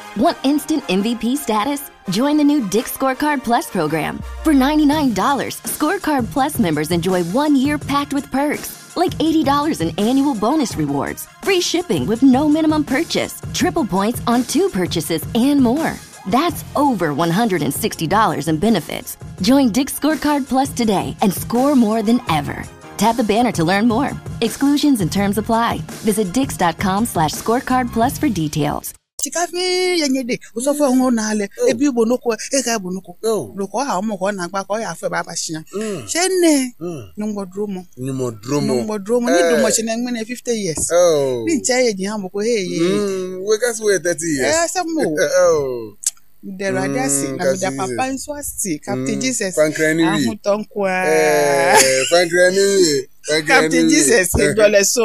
Want instant MVP status? Join the new Dick's Scorecard Plus program. For $99, Scorecard Plus members enjoy 1 year packed with perks, like $80 in annual bonus rewards, free shipping with no minimum purchase, triple points on 2 purchases, and more. That's over $160 in benefits. Join Dick's Scorecard Plus today and score more than ever. Tap the banner to learn more. Exclusions and terms apply. Visit dix.com/scorecard plus for details. Tikafi yenyede usofo ho na ale ebi bonoko e ga bonoko loko ha mo ko na gba ko ya fe baba shia shenne numbodromo ni dumo chine ngene 50 years ni chaye ji hambo ko hey we gas we 30 years samo the radiasi na da papa nso asti Captain Jesus ahutonkwa Frankrani Captain Jesus ejoleso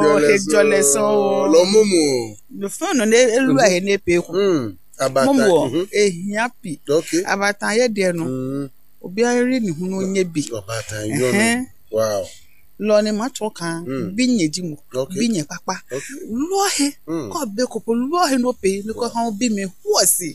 lo mumu le fun no elu ahe na pe ku abata happy abata ye de no obi ari ni hu no nye bi abata yo no wow lo ni ma to kan binye jimu binye papa lo he ko be ko lo he no pe ni ko han bi me huosi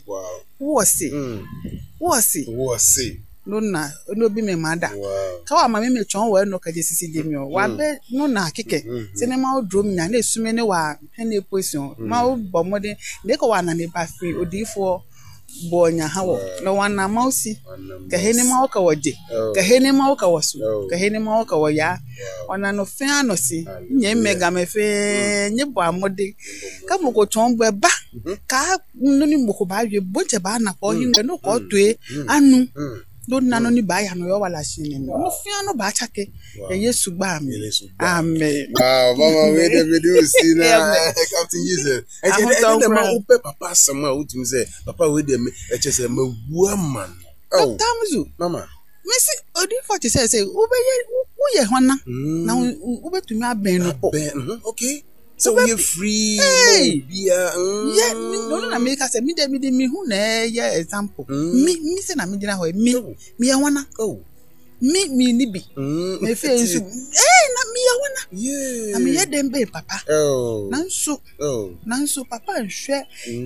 no na no bi me mada ka wa ma me chon we no ka jesisi de mi o wa be no na kike sinema o drum nya na esume ne wa na position ma o bomode de ko wa na ne ba free odifo bonya hawo no wa na mausi ka hene ma o ka waje ka hene ma o ka wasu ka hene ma o ka waya ona no fe anosi nye mega me fe nye bo amode ka mo ko chon bo ba ka no ni mo ko ba ye bonche ba na ko hin no ko tue anu do nano ni ba ya no yo wala shine no fi anu ba chake Yesu gba mi amen mama we the video see na Captain Jesus e je ma upe papa sama utum say papa we dem e che say ma wu man tamzu mama mesi odi 40 say ube ye hona na ube tumi aben no po okay so we free bia yeah no na make say me hu na ya example me say na me dina ho me ye hona me ni bi me fe nsu na me ye hona na me ye dem be papa na nso papa nhwe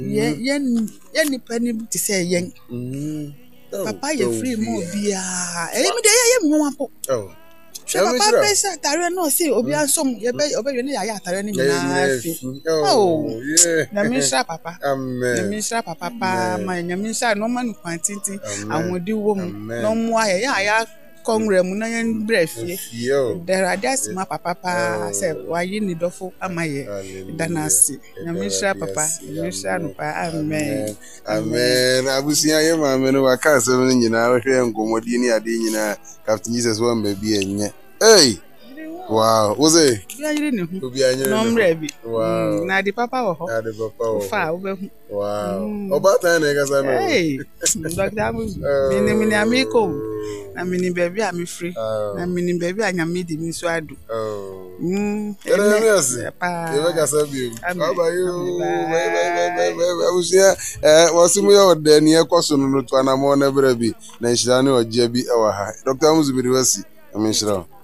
ye ni pani ti say yen papa ye free mo bia me de ye me ho apo papa pesa tare no si obi ansom ye be ni ya tare ni na fi na misra papa amen na misra papa ma na misra no man kwantinti awodi wo mu no mu ya kongre mu na yan brefie there are just my papa say why ni dofo amaye danasi na misra papa misra no pa amen abusia ye ma me no waka so no nyina hwe ngomodi ni ade nyina Captain Jesus wa mbabi enye hey wow oze obi anyere no mrebi wow na di papa wo fa obehu wow obata na ga sa no hey Dr. Abu mini amiko na mini baby am free na mini baby anyame di mi so adu pa e ga sa bi baba you bye abusia wasumu ya odani e kwaso no to anamo na brabi na nhira ne oje bi e wa ha Dr. Amuzu bi wasi aminshira